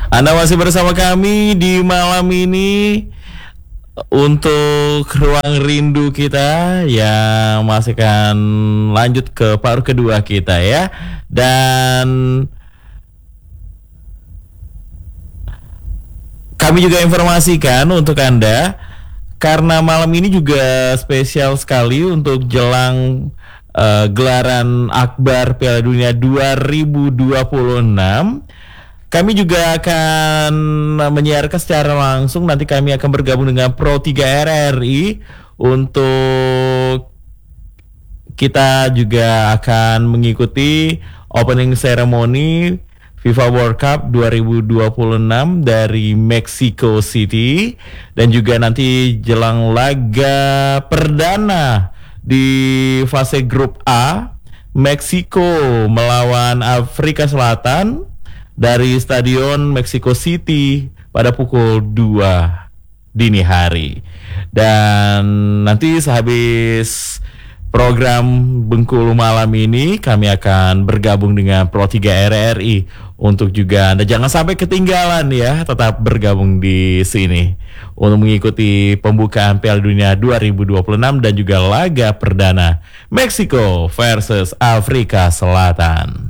Anda masih bersama kami di malam ini untuk ruang rindu kita yang masih akan lanjut ke paruh kedua kita ya. Dan kami juga informasikan untuk Anda karena malam ini juga spesial sekali untuk jelang gelaran Akbar Piala Dunia 2026. Kami juga akan menyiarkan secara langsung. Nanti kami akan bergabung dengan Pro 3 RRI untuk kita juga akan mengikuti opening ceremony FIFA World Cup 2026 dari Mexico City, dan juga nanti jelang laga perdana di fase grup A, Meksiko melawan Afrika Selatan dari Stadion Mexico City pada pukul 2 dini hari. Dan nanti sehabis program Bengkulu malam ini kami akan bergabung dengan Pro 3 RRI untuk juga Anda jangan sampai ketinggalan ya, tetap bergabung di sini untuk mengikuti pembukaan Piala Dunia 2026 dan juga laga perdana Meksiko versus Afrika Selatan.